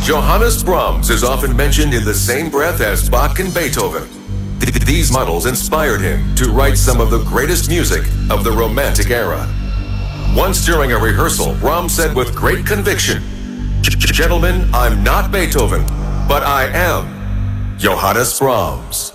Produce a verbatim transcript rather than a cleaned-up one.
Johannes Brahms is often mentioned in the same breath as Bach and Beethoven. Th- These models inspired him to write some of the greatest music of the Romantic era. Once during a rehearsal, Brahms said with great conviction, "Gentlemen, I'm not Beethoven, but I am Johannes Brahms."